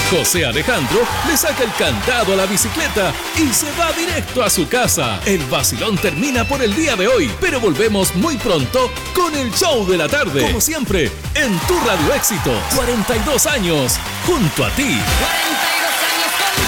José Alejandro le saca el candado a la bicicleta y se va directo a su casa. El vacilón termina por el día de hoy, pero volvemos muy pronto con el show de la tarde. Como siempre, en tu Radio Éxito. 42 años junto a ti. 42